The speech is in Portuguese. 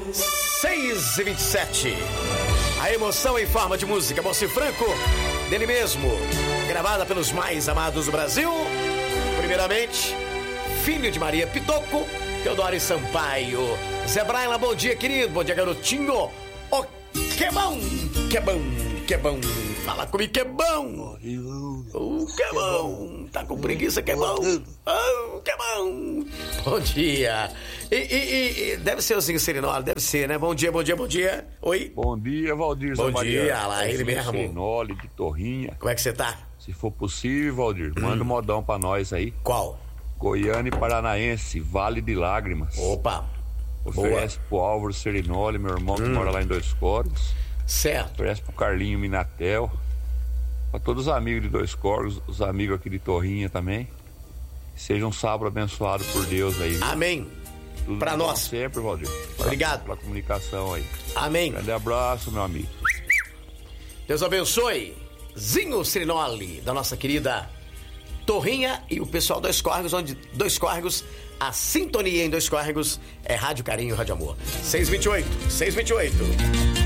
6h27. A emoção em forma de música, Moacir Franco, dele mesmo, gravada pelos mais amados do Brasil. Primeiramente, filho de Maria Pitoco, Teodoro Sampaio. Zé Braila, bom dia, querido. Bom dia, garotinho. Oh, que bom, que bom, que bom. Fala comigo, que bom. Que bom. Tá com preguiça, que bom. Oh, que bom. Bom dia. E deve ser o Zinho Serinoli, deve ser, né? Bom dia, bom dia, bom dia. Oi. Bom dia, Valdir. Bom dia, lá, ele mesmo. Serinoli, de Torrinha. Como é que você tá? Se for possível, Valdir, manda um modão pra nós aí. Qual? Goiânia e Paranaense, Vale de Lágrimas. Opa. Oferece pro Álvaro Serinoli, meu irmão que mora lá em Dois Córregos. Certo. Oferece pro Carlinho Minatel. Pra todos os amigos de Dois Córregos, os amigos aqui de Torrinha também. Seja um sábado abençoado por Deus aí. Amém. Tudo pra nós. Sempre, Valdir. Obrigado. Pela comunicação aí. Amém. Grande abraço, meu amigo. Deus abençoe. Zinho Serinoli, da nossa querida Torrinha e o pessoal Dois Córregos, onde Dois Córregos, a sintonia em Dois Córregos é Rádio Carinho, Rádio Amor. 6h28.